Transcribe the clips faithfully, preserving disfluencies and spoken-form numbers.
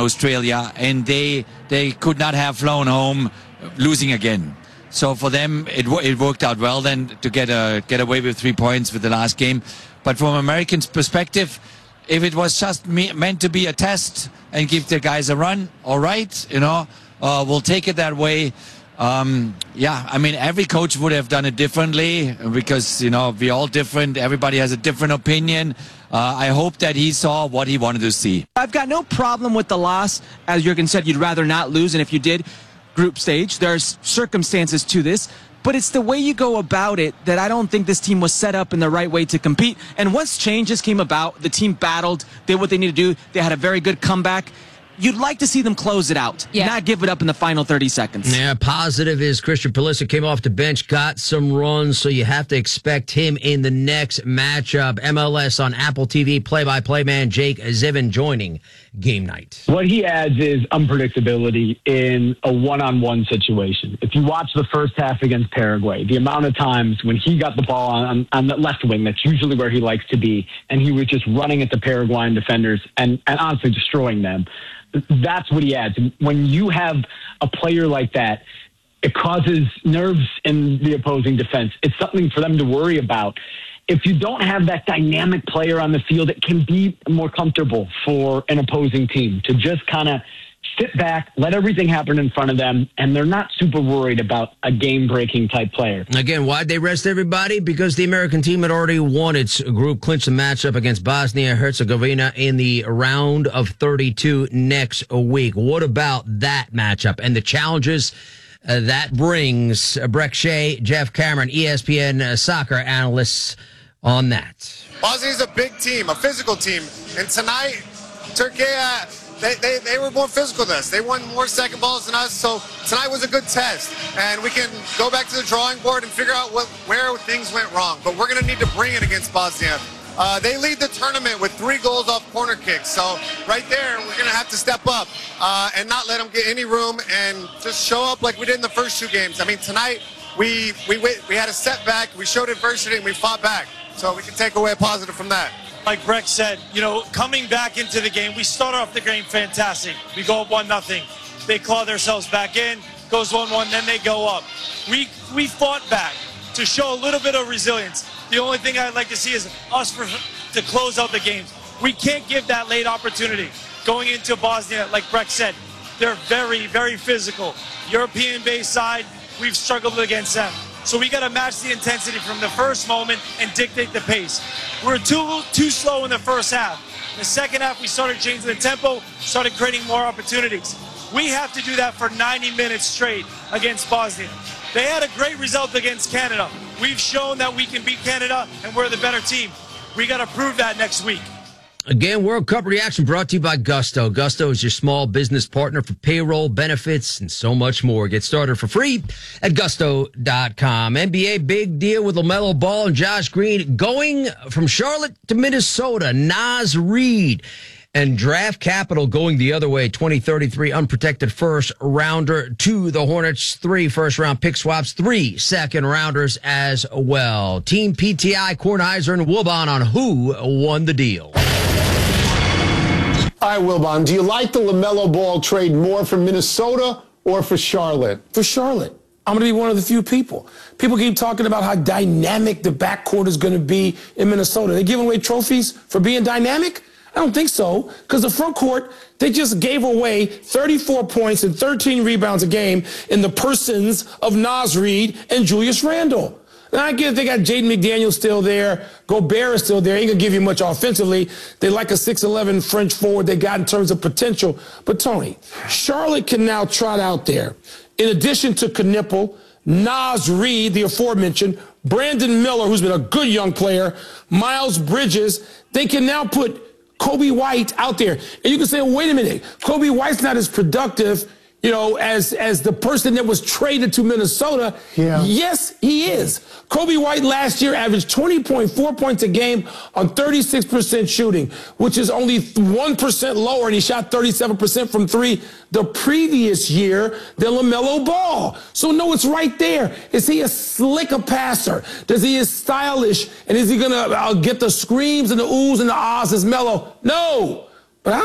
Australia, and they they could not have flown home losing again. So for them, it it worked out well then to get a get away with three points with the last game. But from Americans' perspective, if it was just me, meant to be a test and give the guys a run, all right, you know, uh, we'll take it that way. Um, yeah, I mean, every coach would have done it differently because, you know, we're all different. Everybody has a different opinion. Uh, I hope that he saw what he wanted to see. I've got no problem with the loss. As Jurgen said, you'd rather not lose. And if you did, group stage, there's circumstances to this. But it's the way you go about it that I don't think this team was set up in the right way to compete. And once changes came about, the team battled, did what they needed to do. They had a very good comeback. You'd like to see them close it out, yeah. not give it up in the final thirty seconds. Yeah, positive is Christian Pulisic came off the bench, got some runs, so you have to expect him in the next matchup. M L S on Apple T V, play-by-play man Jake Zivin joining Game Night. What he adds is unpredictability in a one-on-one situation. If you watch the first half against Paraguay, the amount of times when he got the ball on, on the left wing, that's usually where he likes to be, and he was just running at the Paraguayan defenders and, and honestly destroying them. That's what he adds. When you have a player like that, it causes nerves in the opposing defense. It's something for them to worry about. If you don't have that dynamic player on the field, it can be more comfortable for an opposing team to just kind of sit back, let everything happen in front of them, and they're not super worried about a game-breaking type player. Again, why'd they rest everybody? Because the American team had already won its group, clinched the matchup against Bosnia-Herzegovina in the round of thirty-two next week. What about that matchup and the challenges uh, that brings? Uh, Breck Shea, Jeff Cameron, E S P N uh, soccer analysts on that. Bosnia's a big team, a physical team, and tonight, Turkey... Uh, They, they they were more physical than us. They won more second balls than us, so tonight was a good test. And we can go back to the drawing board and figure out what where things went wrong. But we're going to need to bring it against Bosnia. Uh, they lead the tournament with three goals off corner kicks. So right there, we're going to have to step up uh, and not let them get any room and just show up like we did in the first two games. I mean, tonight we, we, we had a setback. We showed adversity, and we fought back. So we can take away a positive from that. Like Breck said, you know, coming back into the game, we start off the game fantastic. We go up one nothing. They claw themselves back in, goes one one, then they go up. We we fought back to show a little bit of resilience. The only thing I'd like to see is us for, to close out the games. We can't give that late opportunity. Going into Bosnia, like Breck said, they're very, very physical. European-based side, we've struggled against them. So we got to match the intensity from the first moment and dictate the pace. We're too too slow in the first half. In the second half, we started changing the tempo, started creating more opportunities. We have to do that for ninety minutes straight against Bosnia. They had a great result against Canada. We've shown that we can beat Canada, and we're the better team. We got to prove that next week. Again, World Cup reaction brought to you by Gusto. Gusto is your small business partner for payroll, benefits, and so much more. Get started for free at gusto dot com. N B A big deal with LaMelo Ball and Josh Green going from Charlotte to Minnesota. Naz Reid and draft capital going the other way. twenty thirty-three unprotected first rounder to the Hornets. Three first round pick swaps, three second rounders as well. Team P T I, Kornheiser and Wilbon on who won the deal. All right, Wilbon, do you like the LaMelo Ball trade more for Minnesota or for Charlotte? For Charlotte. I'm going to be one of the few people. People keep talking about how dynamic the backcourt is going to be in Minnesota. They're giving away trophies for being dynamic? I don't think so, because the front court, they just gave away thirty-four points and thirteen rebounds a game in the persons of Naz Reid and Julius Randle. Now, I get it, they got Jaden McDaniels still there. Gobert is still there. He ain't going to give you much offensively. They like a six eleven French forward they got in terms of potential. But, Tony, Charlotte can now trot out there, in addition to Knipple, Naz Reid, the aforementioned, Brandon Miller, who's been a good young player, Miles Bridges. They can now put Kobe White out there. And you can say, well, wait a minute, Kobe White's not as productive, you know, as as the person that was traded to Minnesota. Yeah. Yes, he is. Kobe White last year averaged twenty point four points a game on thirty-six percent shooting, which is only one percent lower, and he shot thirty-seven percent from three the previous year than LaMelo Ball. So, no, it's right there. Is he a slicker passer? Does he is stylish? And is he going to uh, get the screams and the oohs and the ahs as Melo? No. But I don't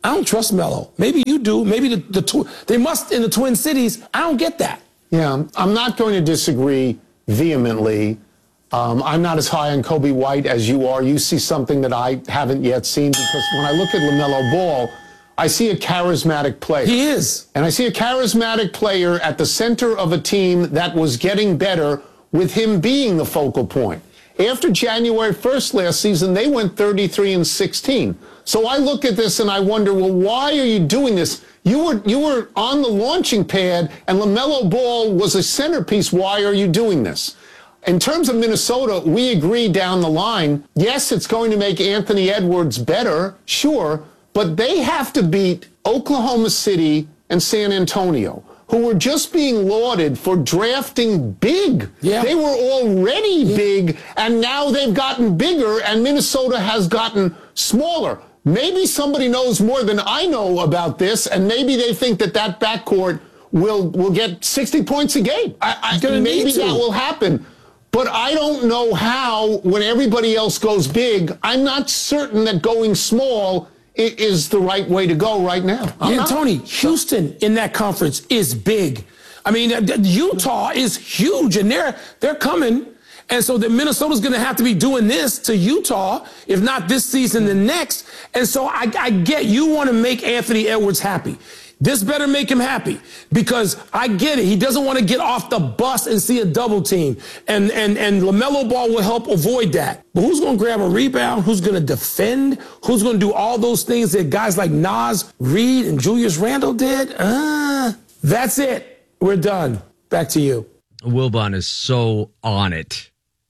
I don't trust Melo. Maybe you do. Maybe the, the tw- they must in the Twin Cities. I don't get that. Yeah, I'm not going to disagree vehemently. Um, I'm not as high on Kobe White as you are. You see something that I haven't yet seen, because when I look at LaMelo Ball, I see a charismatic player. He is. And I see a charismatic player at the center of a team that was getting better with him being the focal point. After January first last season, they went thirty-three and sixteen. So I look at this and I wonder, well, why are you doing this? You were you were on the launching pad, and LaMelo Ball was a centerpiece. Why are you doing this? In terms of Minnesota, we agree down the line. Yes, it's going to make Anthony Edwards better, sure, but they have to beat Oklahoma City and San Antonio, who were just being lauded for drafting big. Yeah. They were already yeah. big, and now they've gotten bigger, and Minnesota has gotten smaller. Maybe somebody knows more than I know about this, and maybe they think that that backcourt will will get sixty points a game. I, I, maybe that will happen. But I don't know how, when everybody else goes big, I'm not certain that going small is the right way to go right now. I'm yeah, not. Tony, Houston in that conference is big. I mean, Utah is huge, and they're they're coming. And so that Minnesota's going to have to be doing this to Utah, if not this season, then next. And so I, I get you want to make Anthony Edwards happy. This better make him happy, because I get it. He doesn't want to get off the bus and see a double team. And, and, and LaMelo Ball will help avoid that. But who's going to grab a rebound? Who's going to defend? Who's going to do all those things that guys like Naz Reid and Julius Randle did? Uh, that's it. We're done. Back to you. Wilbon is so on it.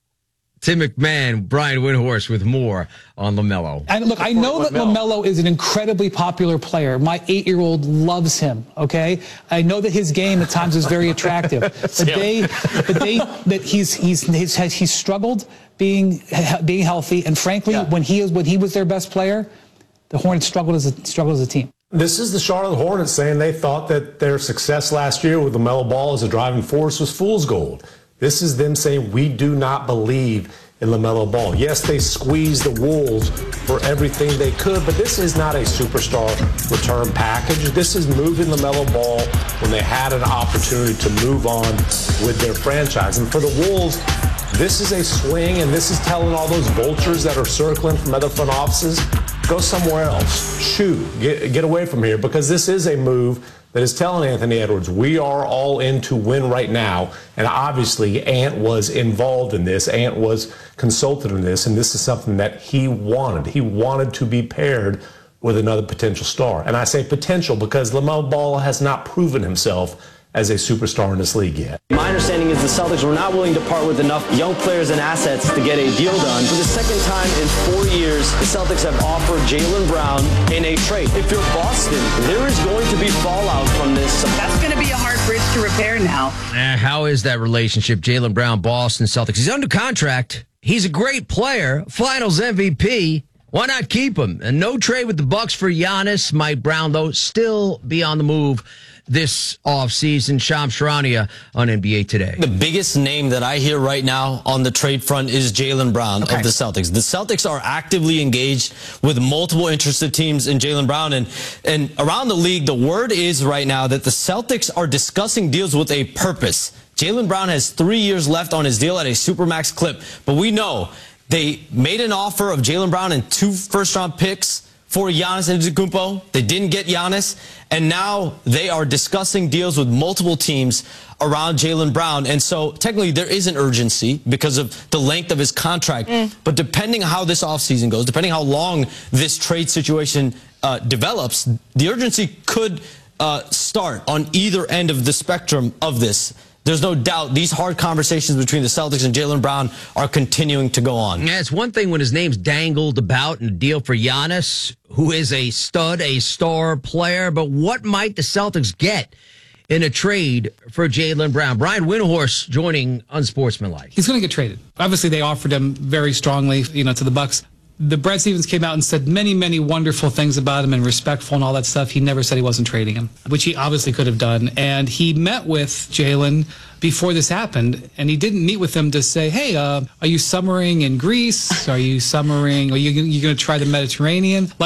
Tim McMahon, Brian Windhorst with more on LaMelo. And look, I know that LaMelo is an incredibly popular player. My eight-year-old loves him, okay? I know that his game at times is very attractive. The day, the day that he's, he's, he's, he's struggled being, being healthy, and frankly, yeah. when, he is, when he was their best player, the Hornets struggled as a, struggled as a team. This is the Charlotte Hornets saying they thought that their success last year with LaMelo Ball as a driving force was fool's gold. This is them saying we do not believe in LaMelo Ball. Yes, they squeezed the Wolves for everything they could, but this is not a superstar return package. This is moving LaMelo Ball when they had an opportunity to move on with their franchise. And for the Wolves, this is a swing, and this is telling all those vultures that are circling from other front offices, go somewhere else. Shoo, get, get away from here, because this is a move that is telling Anthony Edwards, we are all in to win right now. And obviously, Ant was involved in this. Ant was consulted in this, and this is something that he wanted. He wanted to be paired with another potential star. And I say potential because LaMelo Ball has not proven himself as a superstar in this league yet. My understanding is the Celtics were not willing to part with enough young players and assets to get a deal done. For the second time in four years, the Celtics have offered Jaylen Brown in a trade. If you're Boston, there is going to be fallout from this. That's going to be a hard bridge to repair now. Uh, how is that relationship? Jaylen Brown, Boston Celtics. He's under contract. He's a great player. Finals M V P. Why not keep him? And no trade with the Bucks for Giannis. Mike Brown, though, still be on the move this offseason. Shams Charania on N B A Today. The biggest name that I hear right now on the trade front is Jaylen Brown okay. of the Celtics. The Celtics are actively engaged with multiple interested teams in Jaylen Brown. And, and around the league, the word is right now that the Celtics are discussing deals with a purpose. Jaylen Brown has three years left on his deal at a Supermax clip. But we know they made an offer of Jaylen Brown and two first-round picks for Giannis Antetokounmpo. They didn't get Giannis, and now they are discussing deals with multiple teams around Jaylen Brown. And so technically there is an urgency because of the length of his contract. Mm. But depending on how this offseason goes, depending how long this trade situation uh, develops, the urgency could uh, start on either end of the spectrum of this. There's no doubt these hard conversations between the Celtics and Jaylen Brown are continuing to go on. Yeah, it's one thing when his name's dangled about in a deal for Giannis, who is a stud, a star player, but what might the Celtics get in a trade for Jaylen Brown? Brian Windhorst joining Unsportsmanlike. He's going to get traded. Obviously, they offered him very strongly, you know, to the Bucks. The Brad Stevens came out and said many, many wonderful things about him and respectful and all that stuff. He never said he wasn't trading him, which he obviously could have done. And he met with Jaylen before this happened, and he didn't meet with him to say, hey, uh, are you summering in Greece? Are you summering? Are you, you going to try the Mediterranean? Like,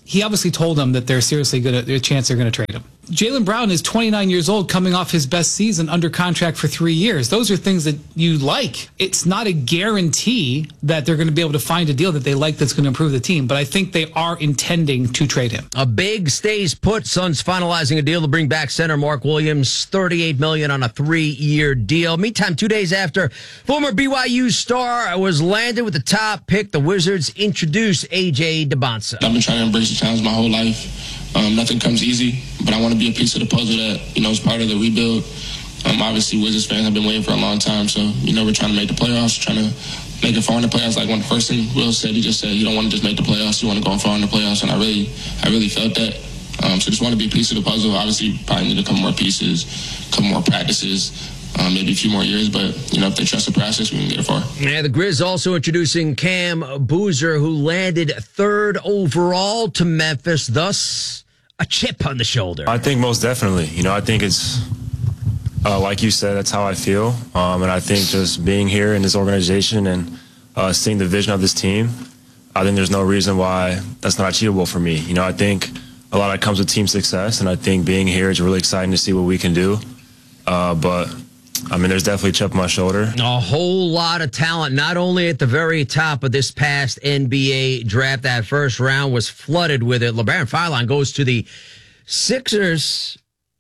he obviously told them that they're seriously going to, there's a chance they're going to trade him. Jaylen Brown is twenty-nine years old, coming off his best season, under contract for three years. Those are things that you like. It's not a guarantee that they're going to be able to find a deal that they like that's going to improve the team, but I think they are intending to trade him. A big stays put. Suns finalizing a deal to bring back center Mark Williams, thirty-eight million dollars on a three-year deal. Meantime, two days after former B Y U star was landed with the top pick, the Wizards introduced A J Dybantsa. I've been trying to embrace the challenge my whole life. Um, nothing comes easy, but I want to be a piece of the puzzle that, you know, is part of the rebuild. Um, obviously, Wizards fans have been waiting for a long time, so, you know, we're trying to make the playoffs, trying to make it far in the playoffs. Like when the first thing Will said, he just said, you don't want to just make the playoffs, you want to go far in the playoffs, and I really, I really felt that. Um, so just want to be a piece of the puzzle. Obviously, probably need a couple more pieces, a couple more practices, Um, maybe a few more years, but, you know, if they trust the process, we can get it far. Yeah, the Grizz also introducing Cam Boozer, who landed third overall to Memphis, thus a chip on the shoulder. I think most definitely. You know, I think it's, uh, like you said, that's how I feel. Um, and I think just being here in this organization and uh, seeing the vision of this team, I think there's no reason why that's not achievable for me. You know, I think a lot of it comes with team success, and I think being here is really exciting to see what we can do. Uh, but I mean, there's definitely a chip on my shoulder. A whole lot of talent, not only at the very top of this past N B A draft. That first round was flooded with it. LeBaron Furlan goes to the Sixers,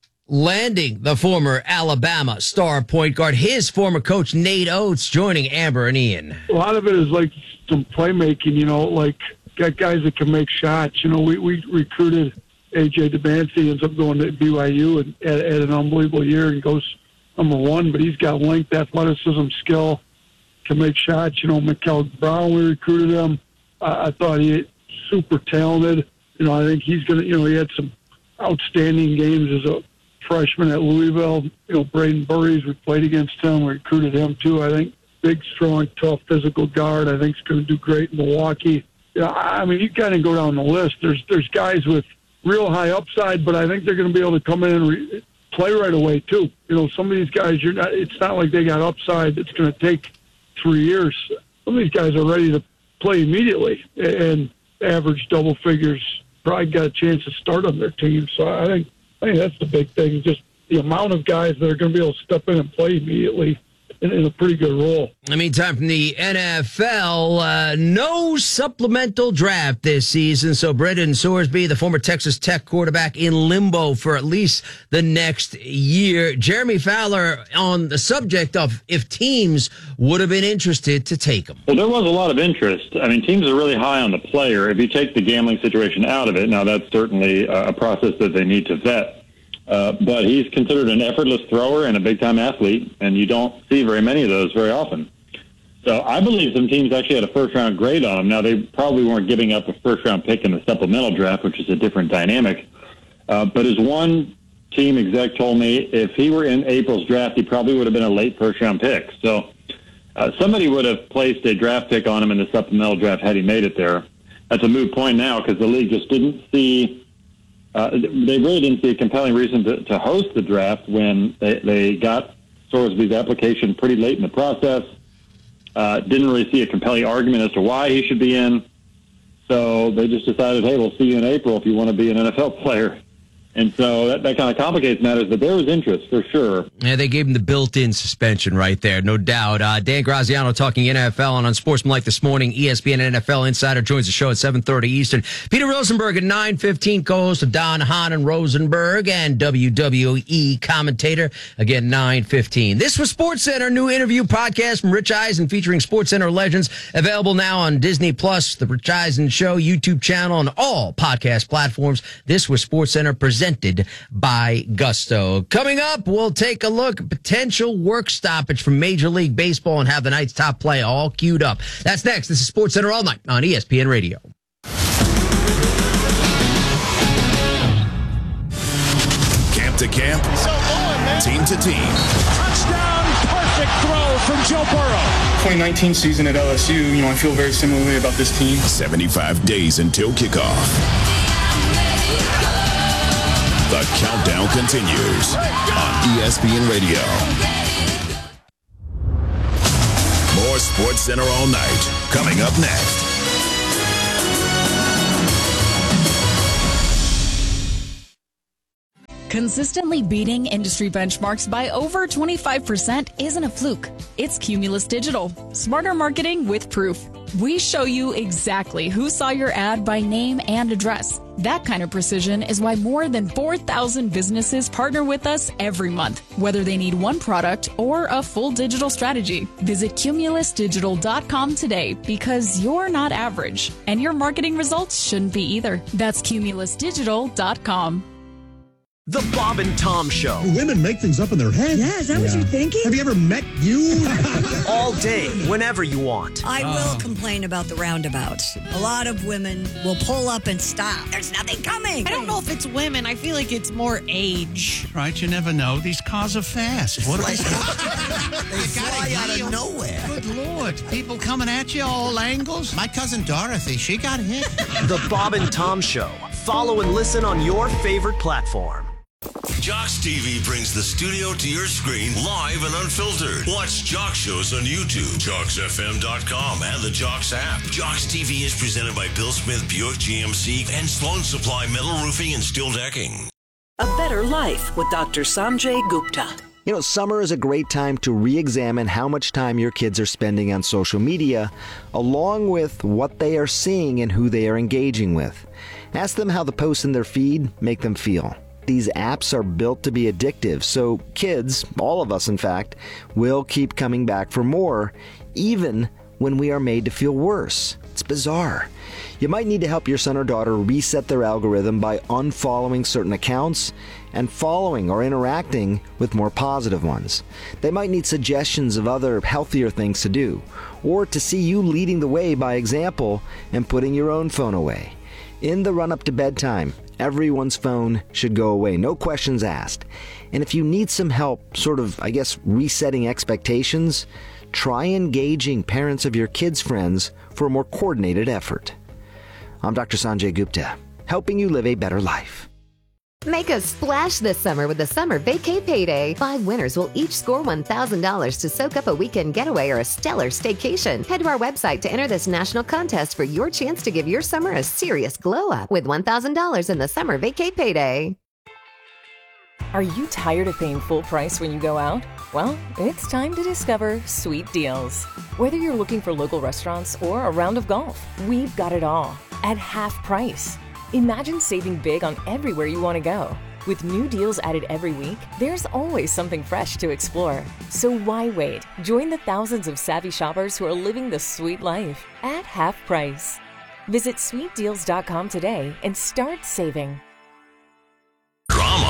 landing the former Alabama star point guard. His former coach, Nate Oates, joining Amber and Ian. A lot of it is like some playmaking, you know, like got guys that can make shots. You know, we, we recruited A J Dybantsa. He ends up going to B Y U and had, had an unbelievable year and goes number one, but he's got length, athleticism, skill, can make shots. You know, Mikel Brown, we recruited him. Uh, I thought he super talented. You know, I think he's going to, you know, he had some outstanding games as a freshman at Louisville. You know, Braden Burries, we played against him. We recruited him too. I think big, strong, tough, physical guard. I think he's going to do great in Milwaukee. You know, I mean, you kind of go down the list. There's, there's guys with real high upside, but I think they're going to be able to come in and re- play right away too. You know, some of these guys, you're not. It's not like they got upside. It's going to take three years. Some of these guys are ready to play immediately and average double figures. Probably got a chance to start on their team. So I think I think that's the big thing. Just the amount of guys that are going to be able to step in and play immediately in, in a pretty good role. In the meantime, from the N F L, uh, no supplemental draft this season. So Brendan Sorsby, the former Texas Tech quarterback, in limbo for at least the next year. Jeremy Fowler on the subject of if teams would have been interested to take him. Well, there was a lot of interest. I mean, teams are really high on the player. If you take the gambling situation out of it, now that's certainly a process that they need to vet. Uh, but he's considered an effortless thrower and a big-time athlete, and you don't see very many of those very often. So I believe some teams actually had a first-round grade on him. Now, they probably weren't giving up a first-round pick in the supplemental draft, which is a different dynamic. Uh, but as one team exec told me, if he were in April's draft, he probably would have been a late first-round pick. So uh, somebody would have placed a draft pick on him in the supplemental draft had he made it there. That's a moot point now because the league just didn't see Uh, they really didn't see a compelling reason to, to host the draft when they, they got Sorsby's application pretty late in the process. Uh, didn't really see a compelling argument as to why he should be in. So they just decided, hey, we'll see you in April if you want to be an N F L player. And so that, that kind of complicates matters, but there was interest for sure. Yeah, they gave him the built-in suspension right there, no doubt. Uh, Dan Graziano talking N F L and on Sportsmanlike this morning. E S P N N F L Insider joins the show at seven thirty Eastern. Peter Rosenberg at nine fifteen, co-host of Don, Hahn, and Rosenberg, and W W E commentator, again, nine fifteen. This was SportsCenter, new interview podcast from Rich Eisen featuring SportsCenter legends, available now on Disney Plus, the Rich Eisen Show YouTube channel, and all podcast platforms. This was SportsCenter, presented by Gusto. Coming up, we'll take a look at potential work stoppage from Major League Baseball and have the night's top play all queued up. That's next. This is SportsCenter All Night on E S P N Radio. Camp to camp, team to team. Touchdown, perfect throw from Joe Burrow. twenty nineteen season at L S U, you know, I feel very similarly about this team. seventy-five days until kickoff. The countdown continues on E S P N Radio. More SportsCenter All Night coming up next. Consistently beating industry benchmarks by over twenty-five percent isn't a fluke. It's Cumulus Digital. Smarter marketing with proof. We show you exactly who saw your ad by name and address. That kind of precision is why more than four thousand businesses partner with us every month, whether they need one product or a full digital strategy. Visit cumulus digital dot com today because you're not average, and your marketing results shouldn't be either. That's cumulus digital dot com. The Bob and Tom Show. Women make things up in their head. Yeah, is that yeah. what you're thinking? Have you ever met you? All day, whenever you want. I oh. will complain about the roundabouts. A lot of women will pull up and stop. There's nothing coming. I don't know if it's women. I feel like it's more age. Right, you never know. These cars are fast. What are they? They fly out of nowhere. Good Lord. People coming at you all angles. My cousin Dorothy, she got hit. The Bob and Tom Show. Follow and listen on your favorite platform. Jocks T V brings the studio to your screen live and unfiltered. Watch Jocks shows on YouTube, jocks f m dot com, and the Jocks app. Jocks T V is presented by Bill Smith Buick G M C and Sloan Supply Metal Roofing and Steel Decking. A Better Life with Doctor Sanjay Gupta. You know, summer is a great time to re-examine how much time your kids are spending on social media, along with what they are seeing and who they are engaging with. Ask them how the posts in their feed make them feel. These apps are built to be addictive, so kids, all of us in fact, will keep coming back for more, even when we are made to feel worse. It's bizarre. You might need to help your son or daughter reset their algorithm by unfollowing certain accounts and following or interacting with more positive ones. They might need suggestions of other healthier things to do, or to see you leading the way by example and putting your own phone away. In the run-up to bedtime, everyone's phone should go away, no questions asked. And if you need some help, sort of, I guess, resetting expectations, try engaging parents of your kids' friends for a more coordinated effort. I'm Doctor Sanjay Gupta, helping you live a better life. Make a splash this summer with the Summer Vacay Payday. Five winners will each score one thousand dollars to soak up a weekend getaway or a stellar staycation. Head to our website to enter this national contest for your chance to give your summer a serious glow up with one thousand dollars in the Summer Vacay Payday. Are you tired of paying full price when you go out? Well, it's time to discover Sweet Deals. Whether you're looking for local restaurants or a round of golf, we've got it all at half price. Imagine saving big on everywhere you want to go. With new deals added every week, there's always something fresh to explore. So why wait? Join the thousands of savvy shoppers who are living the sweet life at half price. Visit sweet deals dot com today and start saving. Drama.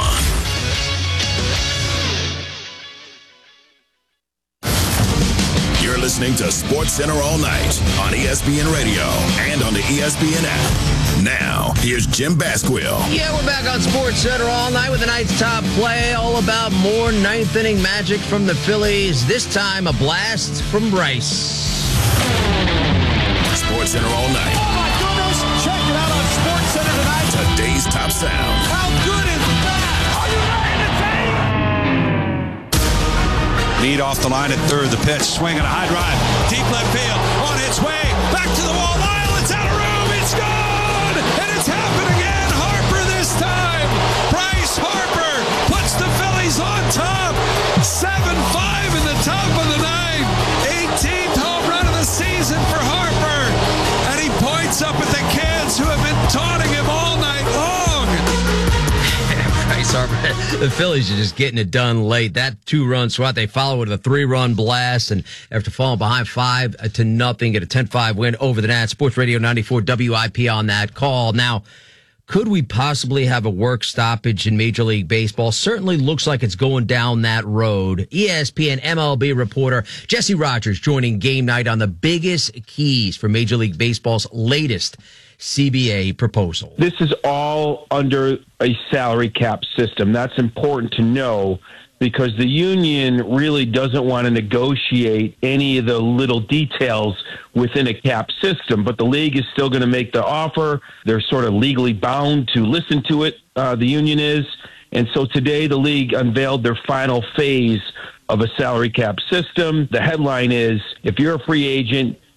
You're listening to SportsCenter all night on E S P N Radio and on the E S P N app. Now, here's Jim Basquill. Yeah, we're back on SportsCenter all night with tonight's top play. All about more ninth inning magic from the Phillies. This time, a blast from Bryce. SportsCenter all night. Oh, my goodness. Check it out on SportsCenter tonight. Today's top sound. How good is that? Are you ready to take? Lead off the line at third. The pitch, swing and a high drive. Deep left field. On its way. Back to the wall. Lyle, it's out of room. It's gone. And it's happened again. Harper this time. Bryce Harper puts the Phillies on top. seven five in the top of the ninth. eighteenth home run of the season for Harper. And he points up at the kids who have been taunting him all night long. Bryce Harper. The Phillies are just getting it done late. That two-run swat, they follow with a three-run blast, and after falling behind five to nothing, get a ten five win over the Nats. Sports Radio ninety-four W I P on that call. Now, could we possibly have a work stoppage in Major League Baseball? Certainly looks like it's going down that road. E S P N M L B reporter Jesse Rogers joining Game Night on the biggest keys for Major League Baseball's latest C B A proposal. This is all under a salary cap system. That's important to know because the union really doesn't want to negotiate any of the little details within a cap system, but the league is still going to make the offer. They're sort of legally bound to listen to it, uh, the union is. And so today the league unveiled their final phase of a salary cap system. The headline is, if you're a free agent,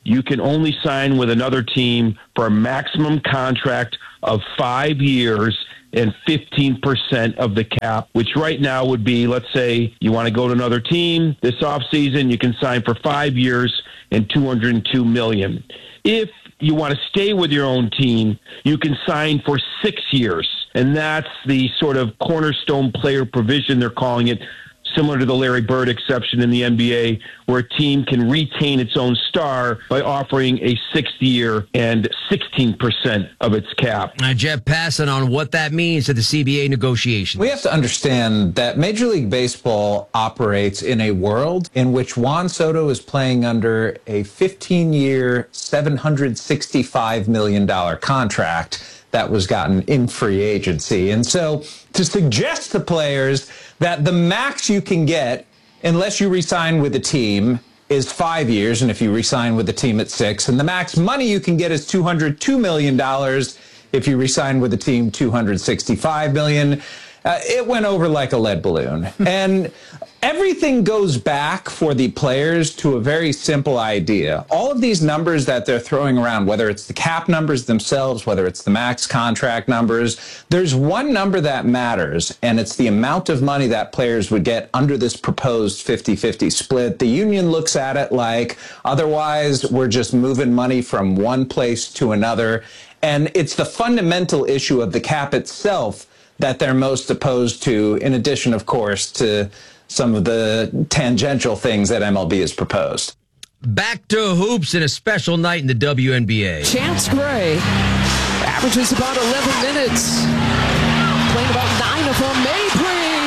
you can only sign with another team for a maximum contract of five years and fifteen percent of the cap, which right now would be, let's say you want to go to another team this offseason, you can sign for five years and two hundred two million dollars. If you want to stay with your own team, you can sign for six years. And that's the sort of cornerstone player provision, they're calling it, similar to the Larry Bird exception in the N B A, where a team can retain its own star by offering a sixth year and sixteen percent of its cap. Uh, Jeff, passing on what that means to the C B A negotiations. We have to understand that Major League Baseball operates in a world in which Juan Soto is playing under a fifteen-year, seven hundred sixty-five million dollars contract that was gotten in free agency. And so to suggest to players that the max you can get, unless you re-sign with a team, is five years, and if you re-sign with a team at six, and the max money you can get is two hundred two million dollars. If you re-sign with a team, two hundred sixty-five million dollars. Uh, it went over like a lead balloon. And everything goes back for the players to a very simple idea. All of these numbers that they're throwing around, whether it's the cap numbers themselves, whether it's the max contract numbers, there's one number that matters, and it's the amount of money that players would get under this proposed fifty-fifty split. The union looks at it like, otherwise we're just moving money from one place to another. And it's the fundamental issue of the cap itself that they're most opposed to, in addition, of course, to some of the tangential things that M L B has proposed. Back to hoops in a special night in the W N B A. Chance Gray averages about eleven minutes, playing about nine of them. Mabry,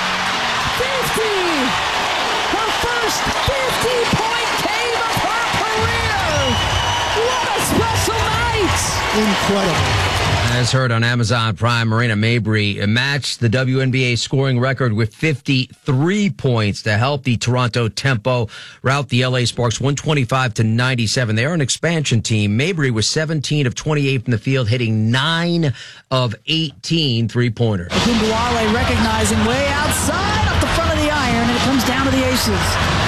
fifty! Her first fifty-point game of her career! What a special night! Incredible. As heard on Amazon Prime, Marina Mabry matched the W N B A scoring record with fifty-three points to help the Toronto Tempo rout the L A Sparks one twenty-five to ninety-seven. They are an expansion team. Mabry was seventeen of twenty-eight from the field, hitting nine of eighteen three-pointers. Ogunbowale recognizing way outside up the front of the iron, and it comes down to the aces.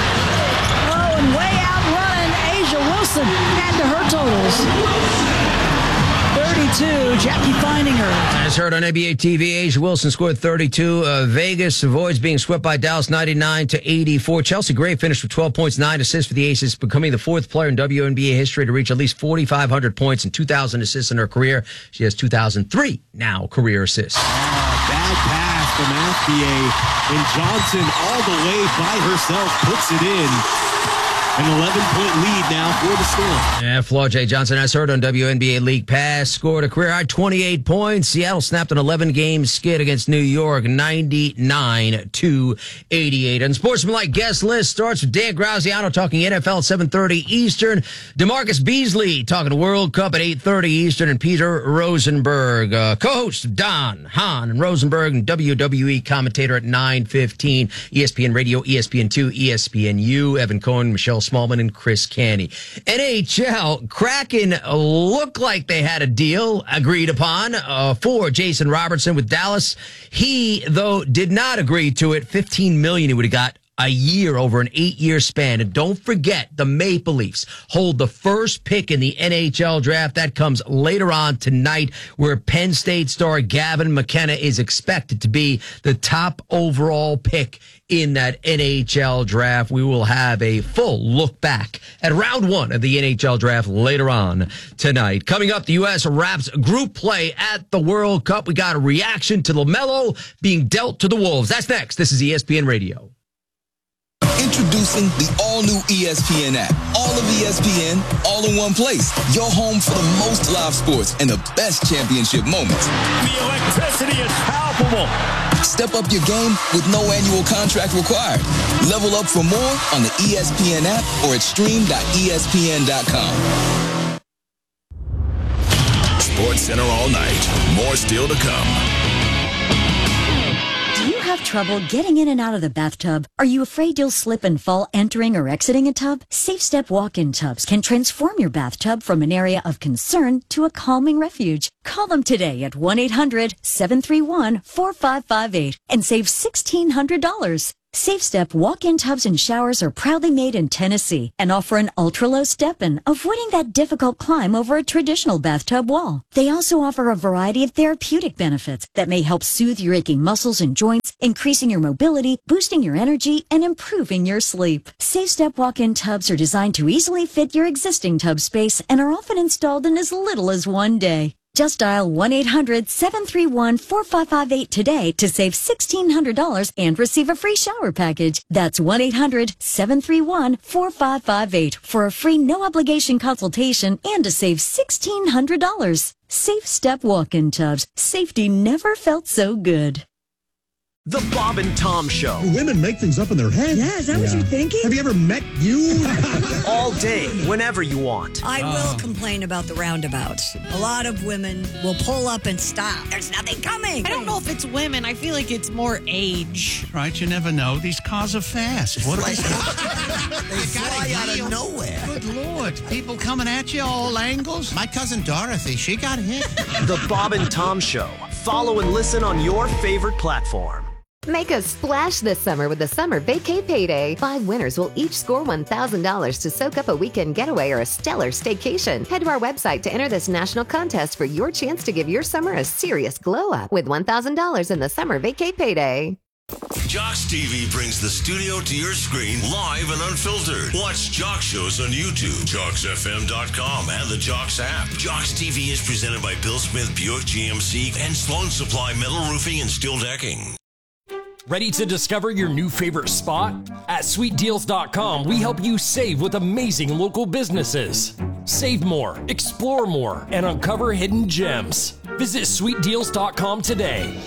Oh, and way out running, Asia Wilson add to her totals. thirty-two, Jackie Feininger. As heard on N B A T V, Asia Wilson scored thirty-two. Uh, Vegas avoids being swept by Dallas ninety-nine to eighty-four. Chelsea Gray finished with twelve points, nine assists for the Aces, becoming the fourth player in W N B A history to reach at least forty-five hundred points and two thousand assists in her career. She has two thousand three now career assists. Oh, bad pass from Athie, and Johnson all the way by herself puts it in. An eleven-point lead now for the Storm. Yeah, Flaw J. Johnson, as heard on W N B A League Pass, scored a career-high twenty-eight points. Seattle snapped an eleven-game skid against New York, ninety-nine to eighty-eight. And Sportsmanlike guest list starts with Dan Graziano talking N F L at seven thirty Eastern. DeMarcus Beasley talking World Cup at eight thirty Eastern. And Peter Rosenberg, uh, co-host of Don, Hahn, and Rosenberg, and W W E commentator at nine fifteen. E S P N Radio, E S P N two, E S P N U, Evan Cohen, Michelle Smallman, and Chris Canny. N H L, Kraken looked like they had a deal agreed upon uh, for Jason Robertson with Dallas. He, though, did not agree to it. fifteen million dollars he would have got a year over an eight-year span. And don't forget, the Maple Leafs hold the first pick in the N H L draft. That comes later on tonight, where Penn State star Gavin McKenna is expected to be the top overall pick in that N H L draft. We will have a full look back at round one of the N H L draft later on tonight. Coming up, the U S wraps group play at the World Cup. We got a reaction to LaMelo being dealt to the Wolves. That's next. This is E S P N Radio. Introducing the all-new E S P N app. All of E S P N, all in one place. Your home for the most live sports and the best championship moments. The electricity is palpable. Step up your game with no annual contract required. Level up for more on the E S P N app or at stream dot E S P N dot com. Sports Center all night. More still to come. Do you have trouble getting in and out of the bathtub? Are you afraid you'll slip and fall entering or exiting a tub? Safe Step walk-in tubs can transform your bathtub from an area of concern to a calming refuge. Call them today at one eight hundred seven three one four five five eight and save sixteen hundred dollars. Safe Step walk-in tubs and showers are proudly made in Tennessee and offer an ultra-low step-in, avoiding that difficult climb over a traditional bathtub wall. They also offer a variety of therapeutic benefits that may help soothe your aching muscles and joints, increasing your mobility, boosting your energy, and improving your sleep. Safe Step walk-in tubs are designed to easily fit your existing tub space and are often installed in as little as one day. Just dial one eight hundred seven three one four five five eight today to save sixteen hundred dollars and receive a free shower package. That's one eight hundred seven three one four five five eight for a free no-obligation consultation and to save sixteen hundred dollars. Safe Step walk-in tubs. Safety never felt so good. The Bob and Tom Show. Women make things up in their head. Yeah, is that yeah. what you're thinking? Have you ever met you? All day, whenever you want. I will complain about the roundabout. A lot of women will pull up and stop. There's nothing coming. I don't know if it's women. I feel like it's more age. Right, you never know. These cars are fast. What They fly out of nowhere. Good Lord. People coming at you all angles. My cousin Dorothy, she got hit. The Bob and Tom Show. Follow and listen on your favorite platform. Make a splash this summer with the Summer Vacay Payday. Five winners will each score one thousand dollars to soak up a weekend getaway or a stellar staycation. Head to our website to enter this national contest for your chance to give your summer a serious glow up with one thousand dollars in the Summer Vacay Payday. Jocks T V brings the studio to your screen live and unfiltered. Watch Jock shows on YouTube, jocks f m dot com, and the Jocks app. Jocks T V is presented by Bill Smith Buick G M C and Sloan Supply Metal Roofing and Steel Decking. Ready to discover your new favorite spot? At sweet deals dot com, we help you save with amazing local businesses. Save more, explore more, and uncover hidden gems. Visit sweet deals dot com today.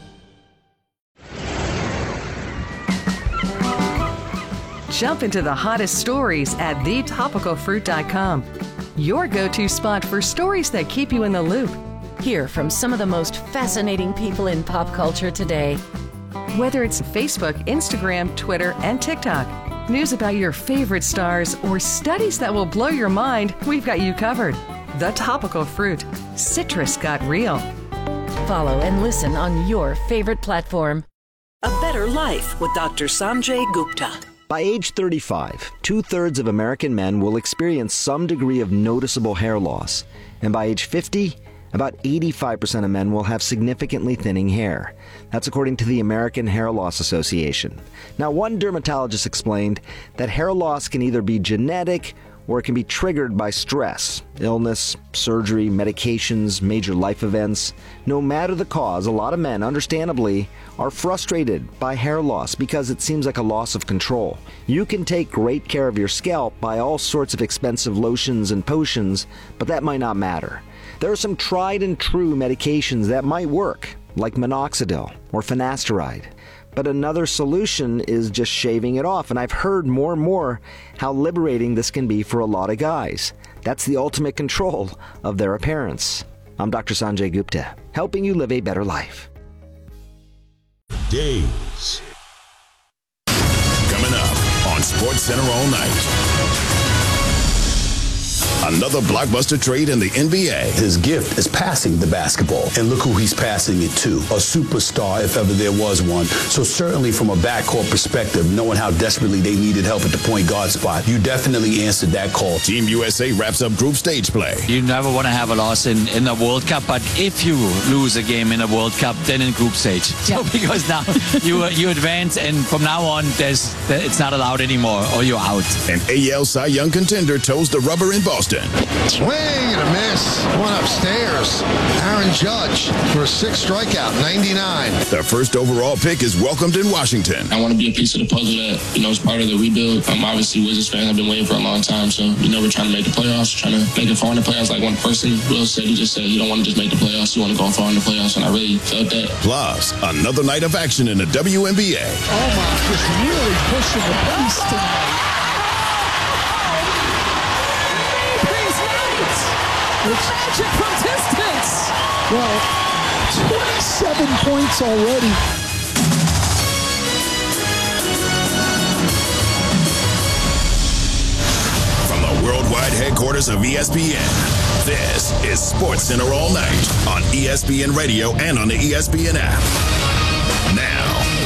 Jump into the hottest stories at the topical fruit dot com. Your go-to spot for stories that keep you in the loop. Hear from some of the most fascinating people in pop culture today. Whether it's Facebook, Instagram, Twitter, and TikTok, news about your favorite stars, or studies that will blow your mind, we've got you covered. The Topical Fruit. Citrus got real. Follow and listen on your favorite platform. A Better Life with Doctor Sanjay Gupta. By age thirty-five, two-thirds of American men will experience some degree of noticeable hair loss. And by age fifty, about eighty-five percent of men will have significantly thinning hair. That's according to the American Hair Loss Association. Now, one dermatologist explained that hair loss can either be genetic or it can be triggered by stress, illness, surgery, medications, major life events. No matter the cause, a lot of men, understandably, are frustrated by hair loss because it seems like a loss of control. You can take great care of your scalp by all sorts of expensive lotions and potions, but that might not matter. There are some tried and true medications that might work, like minoxidil or finasteride. But another solution is just shaving it off, and I've heard more and more how liberating this can be for a lot of guys. That's the ultimate control of their appearance. I'm Doctor Sanjay Gupta, helping you live a better life. Days. Coming up on SportsCenter all night. Another blockbuster trade in the N B A. His gift is passing the basketball. And look who he's passing it to. A superstar, if ever there was one. So certainly from a backcourt perspective, knowing how desperately they needed help at the point guard spot, you definitely answered that call. Team U S A wraps up group stage play. You never want to have a loss in, in a World Cup, but if you lose a game in a World Cup, then in group stage. So because now you you advance, and from now on, there's it's not allowed anymore, or you're out. An A L Cy Young contender toes the rubber in Boston. Swing and a miss. One upstairs. Aaron Judge for a sixth strikeout, ninety-nine. The first overall pick is welcomed in Washington. I want to be a piece of the puzzle that, you know, is part of the rebuild. Um, obviously, Wizards fans have been waiting for a long time, so, you know, we're trying to make the playoffs, trying to make it far in the playoffs. Like one person, Will said, he just said, you don't want to just make the playoffs, you want to go far in the playoffs, and I really felt that. Plus, another night of action in the W N B A. Omar just really pushing the pace tonight. It's magic from distance. Well, twenty-seven points already. From the worldwide headquarters of E S P N, this is SportsCenter all night on E S P N Radio and on the E S P N app. Now, here's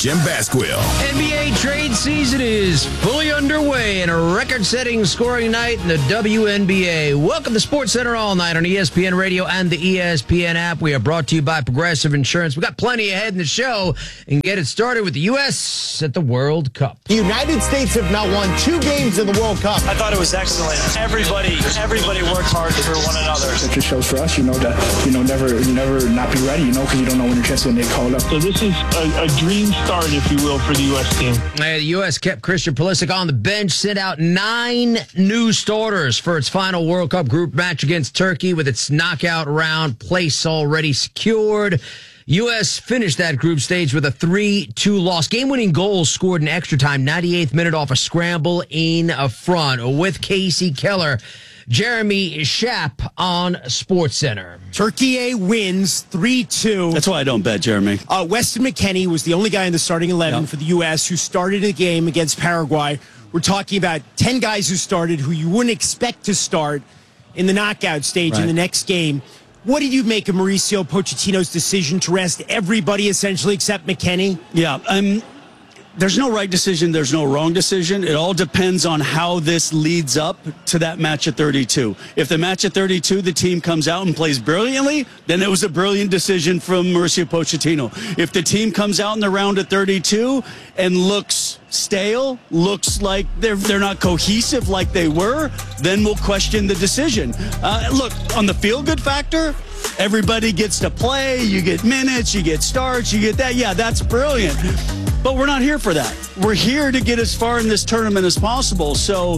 Jim Basquill. N B A trade season is fully underway and a record-setting scoring night in the W N B A. Welcome to SportsCenter All Night on E S P N Radio and the E S P N app. We are brought to you by Progressive Insurance. We got plenty ahead in the show and get it started with the U S at the World Cup. The United States have now won two games in the World Cup. I thought it was excellent. Everybody, everybody worked hard for one another. It just shows for us, you know, that, you know, never, never not be ready, you know, because you don't know when your chance is going to get called up. So this is a, a dream start, if you will, for the U S team. Uh, the U S kept Christian Pulisic on the bench, sent out nine new starters for its final World Cup group match against Turkey with its knockout round place already secured. U S finished that group stage with a three two loss. Game-winning goals scored in extra time, ninety-eighth minute off a scramble in front. With Casey Keller, Jeremy Schaap on SportsCenter. Turkey wins three two. That's why I don't bet, Jeremy. Uh, Weston McKennie was the only guy in the starting eleven yep. for the U S who started a game against Paraguay. We're talking about ten guys who started who you wouldn't expect to start in the knockout stage right. in the next game. What did you make of Mauricio Pochettino's decision to rest everybody essentially except McKennie? Yeah, um, there's no right decision. There's no wrong decision. It all depends on how this leads up to that match at thirty-two. If the match at thirty-two, the team comes out and plays brilliantly, then it was a brilliant decision from Mauricio Pochettino. If the team comes out in the round at thirty-two and looks stale, looks like they're they're not cohesive like they were, then we'll question the decision. Uh, look, on the feel-good factor, everybody gets to play. You get minutes, you get starts, you get that. Yeah, that's brilliant. But we're not here for that. We're here to get as far in this tournament as possible. So